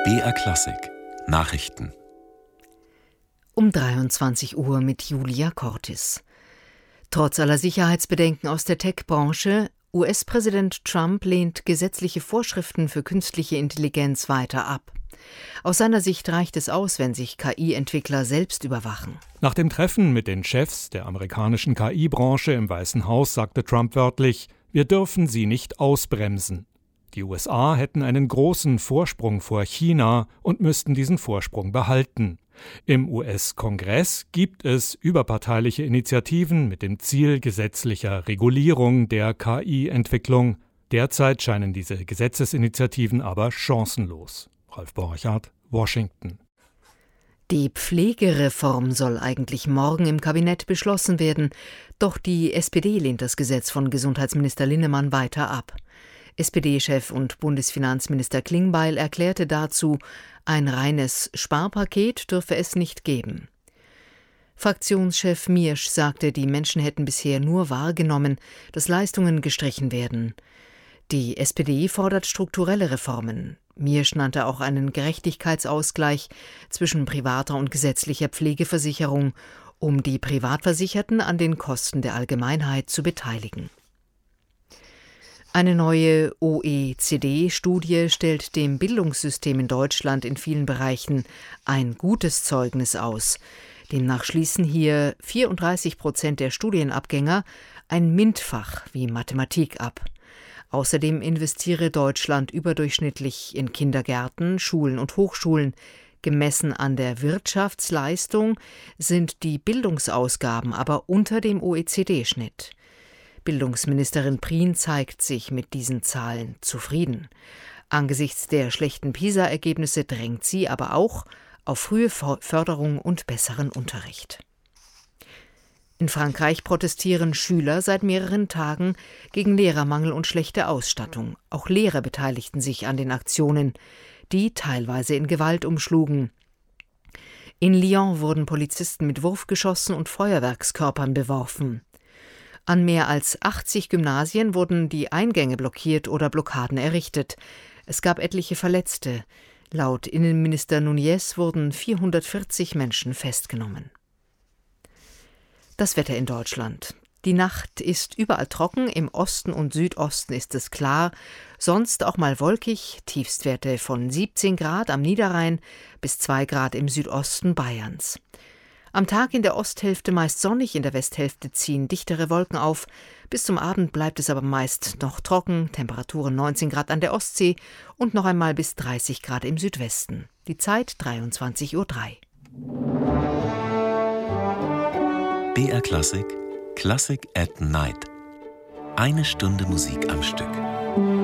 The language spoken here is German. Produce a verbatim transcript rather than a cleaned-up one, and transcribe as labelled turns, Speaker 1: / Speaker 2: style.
Speaker 1: B R Klassik Nachrichten
Speaker 2: Um dreiundzwanzig Uhr mit Julia Cortis. Trotz aller Sicherheitsbedenken aus der Tech-Branche, U S-Präsident Trump lehnt gesetzliche Vorschriften für künstliche Intelligenz weiter ab. Aus seiner Sicht reicht es aus, wenn sich K I-Entwickler selbst überwachen.
Speaker 3: Nach dem Treffen mit den Chefs der amerikanischen K I-Branche im Weißen Haus sagte Trump wörtlich: Wir dürfen sie nicht ausbremsen. Die U S A hätten einen großen Vorsprung vor China und müssten diesen Vorsprung behalten. Im U S-Kongress gibt es überparteiliche Initiativen mit dem Ziel gesetzlicher Regulierung der K I-Entwicklung. Derzeit scheinen diese Gesetzesinitiativen aber chancenlos. Ralf Borchardt, Washington.
Speaker 2: Die Pflegereform soll eigentlich morgen im Kabinett beschlossen werden, doch die S P D lehnt das Gesetz von Gesundheitsminister Linnemann weiter ab. S P D-Chef und Bundesfinanzminister Klingbeil erklärte dazu, ein reines Sparpaket dürfe es nicht geben. Fraktionschef Miersch sagte, die Menschen hätten bisher nur wahrgenommen, dass Leistungen gestrichen werden. Die S P D fordert strukturelle Reformen. Miersch nannte auch einen Gerechtigkeitsausgleich zwischen privater und gesetzlicher Pflegeversicherung, um die Privatversicherten an den Kosten der Allgemeinheit zu beteiligen. Eine neue O E C D-Studie stellt dem Bildungssystem in Deutschland in vielen Bereichen ein gutes Zeugnis aus. Demnach schließen hier vierunddreißig Prozent der Studienabgänger ein MINT-Fach wie Mathematik ab. Außerdem investiere Deutschland überdurchschnittlich in Kindergärten, Schulen und Hochschulen. Gemessen an der Wirtschaftsleistung sind die Bildungsausgaben aber unter dem O E C D-Schnitt. Bildungsministerin Prien zeigt sich mit diesen Zahlen zufrieden. Angesichts der schlechten PISA-Ergebnisse drängt sie aber auch auf frühe Förderung und besseren Unterricht. In Frankreich protestieren Schüler seit mehreren Tagen gegen Lehrermangel und schlechte Ausstattung. Auch Lehrer beteiligten sich an den Aktionen, die teilweise in Gewalt umschlugen. In Lyon wurden Polizisten mit Wurfgeschossen und Feuerwerkskörpern beworfen. An mehr als achtzig Gymnasien wurden die Eingänge blockiert oder Blockaden errichtet. Es gab etliche Verletzte. Laut Innenminister Nunez wurden vierhundertvierzig Menschen festgenommen. Das Wetter in Deutschland. Die Nacht ist überall trocken, im Osten und Südosten ist es klar, sonst auch mal wolkig, Tiefstwerte von siebzehn Grad am Niederrhein bis zwei Grad im Südosten Bayerns. Am Tag in der Osthälfte meist sonnig, in der Westhälfte ziehen dichtere Wolken auf. Bis zum Abend bleibt es aber meist noch trocken, Temperaturen neunzehn Grad an der Ostsee und noch einmal bis dreißig Grad im Südwesten. Die Zeit dreiundzwanzig Uhr drei.
Speaker 1: B R Klassik Classic at Night. Eine Stunde Musik am Stück.